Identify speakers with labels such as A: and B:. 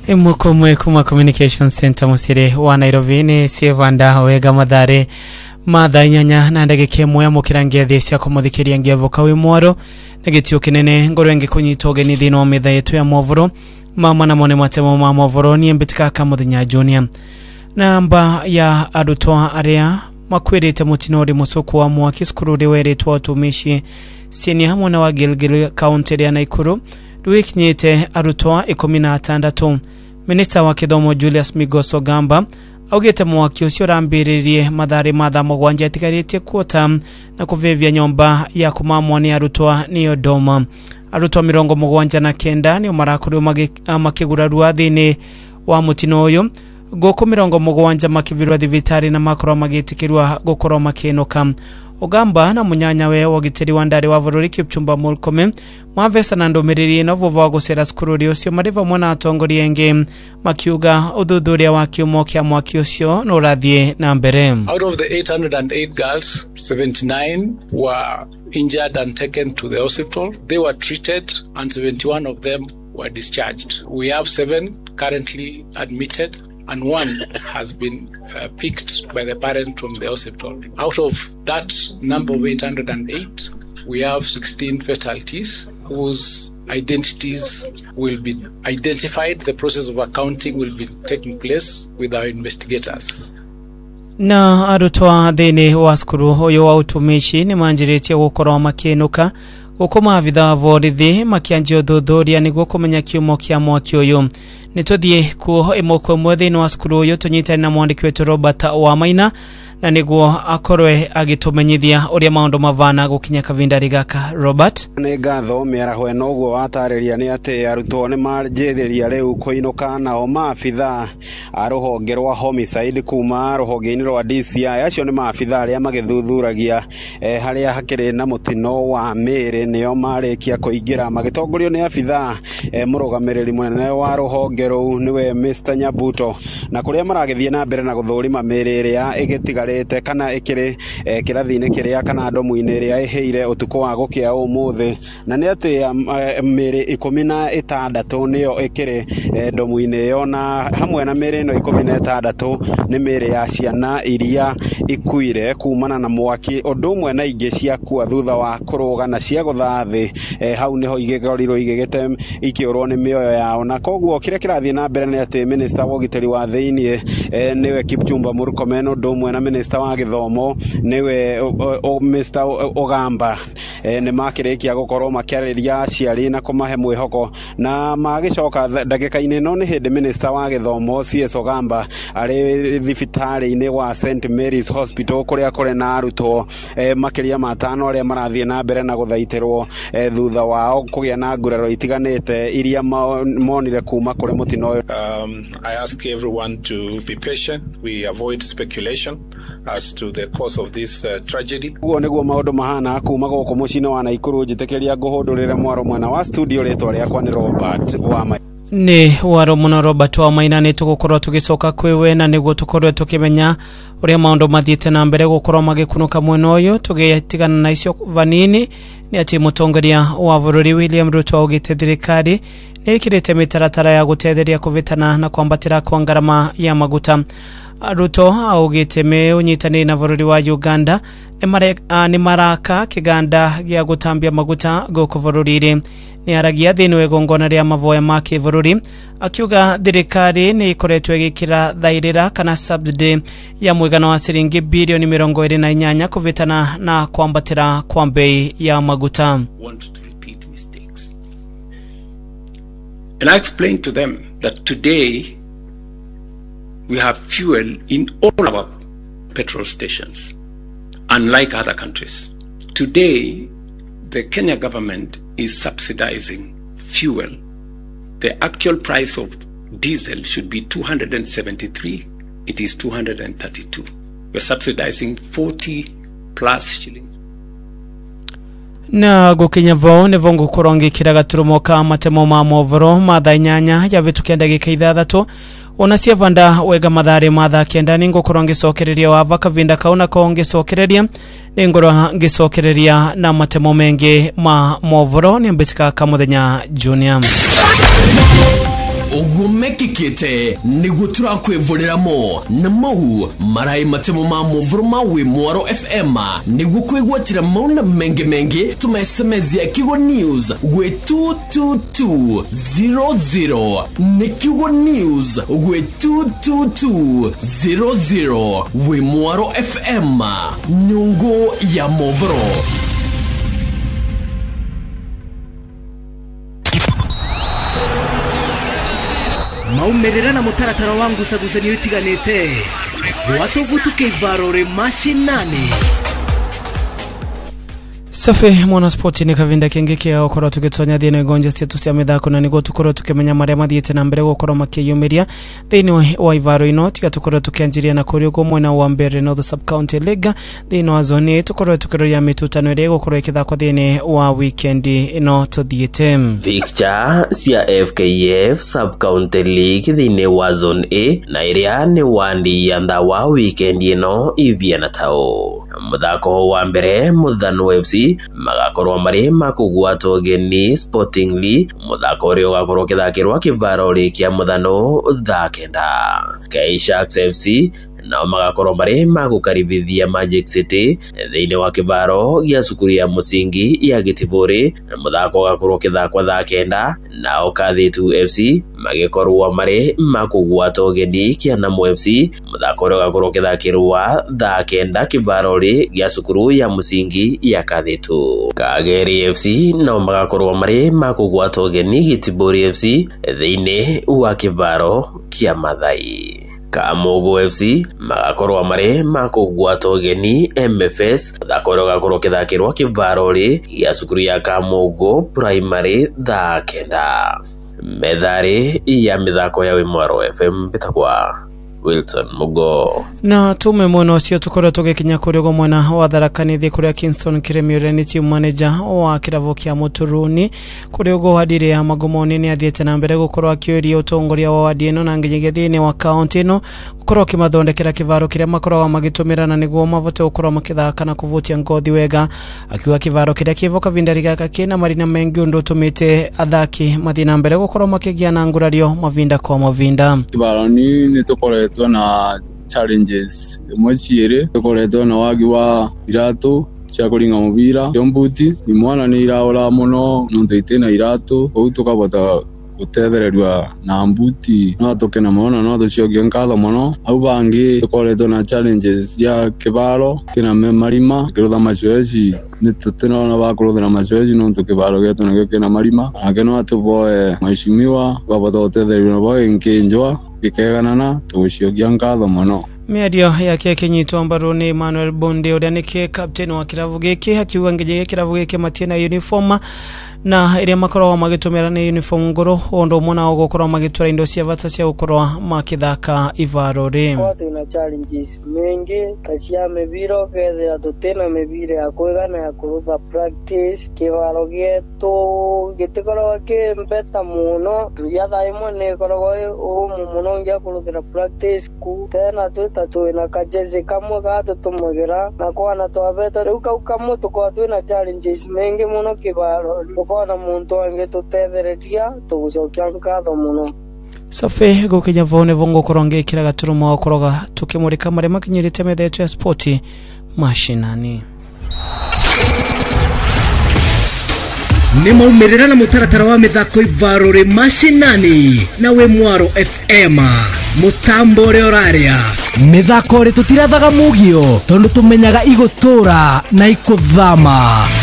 A: Imukomwe kuma Communication Center musire wa Nairobi ni Sievanda wega madhare madhanyanya na ndageke moya mukirangia thesi akomothikiria ngiavoka wi mwaro nagitio kinene ngorenge kunyitoge ni thino mitha yetu ya movoro mama na mone matemo ma movoro ni mbitika kamuthenya junior namba ya arutwa aria makwirite mutinori musuku wa mwaki skuru riweretwa utumishi senior mwana wa Gilgil County ya Naikuru ruikinyite arutwa 16. Minister wa Kithomo Julius Migoso Gamba augite mwaki ucio rambiririe mathari matha mugwanja atigarite kuota na kuvevia nyomba ya kumamwa ni arutwa ni Odoma. Arutwa 79 ni marakuru makigurarua thini wa mutino uyu goko 70 makivirwa thivitari na makoro magitikirwa gukoro makinoka. Ogamba na munyanya we wagiteri wa ndari wa Bururi Kipchumba Murkomen mavesa na ndomereri no vuva gusera skuru riocio mariva mwana atongoria enge makiuga udhudhuria wa kiumo kya mwaki ucio no rathie na mbere.
B: Out of the 808 girls, 79 were injured and taken to the hospital. They were treated and 71 of them were discharged. We have 7 currently admitted and 1 has been picked by the parent from the hospital. Out of that number of 808, we have 16 fatalities whose identities will be identified. The process of accounting will be taking place with our investigators.
A: Na arutwa thini wa skuru hoyo wa utumishi ni manjirite gukoro makinuka ukoma avitha vorithi makianjio thuthuria niguo kumenya kiumo kia mwaki uyu nituthie ku imoko mwethini wa skuru uyu tunyitani na mwandiki wetu Robert Wamaina na niguo akorwe agitumenyithia uria maundu mavana gukinya kavindari gaka. Robert
C: ni ngatho miaraho enoguo watariria ni ati arutwo ni marjiriria riu kuinuka na o maabitha aruhonge rwa homicide kuma ruhonge-ini rwa DCI acio ni maabitha aria magithuthuragia haria hakiri na mutino wa miri nio marikia kuingira magitongorio ni abitha murugamiriri munene wa ruhonge ruu niwe Mr Nyabuto na kuria maragithie na mbere na guthurima miri iria igitigarite kana ikiri kirathini kiria kana ndomu-ini iria iheire utuko wa gukia umuthi na ni ati miri 16 niyo ikiri ndomu-ini yo na hamwe na miri no 16 ni miri ya ciana iria ikuire kumana na mwaki odumwe na ingi cia kwa thutha wa kuruga na cia guthathi hau niho igigorirwo igigite ikiurwo ni mioyo yao na koguo kiria kirathie na mbere ni ati minister wa ugiteri wa thiini niwe Kipchumba Murkomen odumwe na minister wa githomo niwe Mr Ogamba ni makirikia gukorwo makiariria ciari na kumahe mwihoko na magicoka ndagika-ini no ni hindi minister wa githomo CS Ogamba ari thibitari-ini wa St Mary's Hospital kuria kore na arutwo makiria matano aria marathie na mbere na guthaitirwo thutha wao kugia na nguraro itiganite iria monire kuma kure mutino.
D: I ask everyone to be patient. We avoid speculation as to the cause of this tragedy.
C: Guo niguo maundu mahana kuma guku mucine wa Naikuru njitekeria nguhundurire mwaro mwena wa studio retwa riakwa ni Robert Wamaina.
A: Ni waro muno Robert Wamaina ni tugukorwo tugicoka kwiwe na niguo tukorwe tukimenya uria maundu mathiite na mbere gukorwo magikunuka mwena uyu tugitigana na icio vanini ni ati mutongoria wa bururi William Ruto augite thirikari ni ikirite mitaratara ya gutetheria kuvitana na kwambatira kwa ngarama ya maguta. Ruto augite me unyitani na bururi wa Uganda ni maraka kiganda gya gutambia maguta goko bururi ni aragia thini wegongona ria mavoya make bururi akiuga thirikari ni ikoretwe gikira thairira kana subsidy ya mwigana wa ciringi bilioni 28 kuvitana na kwambatira kwa bei ya maguta.
E: And I explained to them that today we have fuel in all our petrol stations, unlike other countries. Today, the Kenya government is subsidizing fuel. The actual price of diesel should be 273. It is 232. We're subsidizing 40 plus shillings.
A: Na gukinya vao ne vongo kurongi kira gaturumo ka matemo ma movoro matha 8 ya vitu kenda gika 6 ona Sievanda wega mathari matha kenda ningo kurongi sokereria wa vaka vinda kauna konge sokereria ningoro ngisokereria na matemo mengi ma movoro ni mbitika kamuthenya junior.
F: ugumekikite nigutura kwivuliramo na mau marai matemo ma muvuruma we Mwaro FM nigukwigwatira mauna mengi tumesemezi ya Kigo News we 22200 ni Kigo News we 22200 we Mwaro FM nyungu ya muvuro.
G: Maumerera na mutaratara wangu sagusaniyo itiganite watugutuke ivarore mashinani.
A: Safi mwana sporti ni kavinda kengeke okoro tugitonya thine gonje status ya mithako na nigo tukoro tukimenya maria mathiete na mbere gukoro makiyumiria thine wa ivaro ino tiga tukoro tukianjiria na kuri uko mwena wa mbere North Sub County League thine wa zone tukoro tukiroria mitutano ire gukoro ikithako thine wa weekend ino tuthiete
H: fixture cia FKF Sub County League thine wa zone A na iria ni wandi ya ndawa weekend ino iviana tao muthako wa mbere Muthano FC magakorwa mari makugwato geni Sportingly muthako uri ugakorwo kithakirwa kivaro kia Muthano thakenda Sharks FC na magakorwo mari magukaribithia Magic City thine wa kivaro gia cukuru ya musingi ya Gitivori muthako ugakorwo kithakwa thakenda na Okathitu FC magikorwo mari makugwato geni kia Namu FC muthako uri ugakorwo kithakirwa thakenda kivaro gia cukuru ya musingi ya Kathitu Kageri FC na magakorwo mari makugwato geni Gitivori FC thine wa kivaro kia Mathai Kamogo FC magakorwa mari makugwato geni MFS thakoro gakoro kithakirwa kivarori ya cukuru ya Kamogo Primary thakenda methari ya mithako ya Mwaro FM bitakwa Wilson Mugo
A: na tume mono sio tukoro tugekinya kuri go mwana wa Tharaka-Nithi kuri Kingston Kiremiure ni team manager wa kiravo kia Muturuni kuri go hadire ya magomoni ni athiete na mbere gukorwa akiuria utongoria wa wadi ino na nginyige thini wa county ino gukorwa kimathondekera kivaro kiria makorwa magitumirana niguo mavote gukorwa makithaka na kuvutia ngothi wega akiwa kivaro kiria kivoka vindari gaka kina marina mengi undu tumite athaki mathina mbere gukorwa makigia na ngurario mavinda kwa mavinda
I: kivaro ni tukore na challenges mwachiere tukoretwo na wagi wa iratu cia kuringa mubira yombuti ni mwana ni iraora muno nundu itena iratu ou tukabota gutethereria na mbuti no tokena mona no tuciogia nkatho muno au bangi tukoretwo na challenges ya kibaro kina marima kirutha mazoezi ni tutinona bakuruthira mazoezi nundu kibaro getu na kina marima akeno atuvoe mheshimiwa baba tutethereria no boe nkinjwa ikeganana tuciogia nkatho muno
A: Media ya kinyitwa mbaroni Emmanuel Bonde udanike captain wa kiravu giki akiwa ngeje kiravu giki matina uniform na iria makorwa magitumira ni uniform ngoro ondo mona ogokorwa magitura indo cia vata cia gukorwa makithaka ivarori
J: kwa tuna challenges mengi tashia mebiro kethira tutena mebire ya kwegana ya kurutha practice kivaro getu gitikorwa ke mbeta muno yatha imwe ne korwa muno ngia kuruthira practice ku tena twina kajezi kamwe gatutumugera na kwana twabeta riu kau kamwe tukwa twina challenges mengi muno kivaro tukona muntu ange tutethereria tugucokia nkatho muno
A: safi gukinya vone vongo koronge kira gaturumo okoroga tukimurika marema kinyirite methe yetu ya sporti mashinani
G: ni maumerera na mutaratara wa mithako ivarore mashinani na we Mwaro FM mutambo re oraria mithako re tutirathaga mugio tondu tumenyaga igutura na ikuthama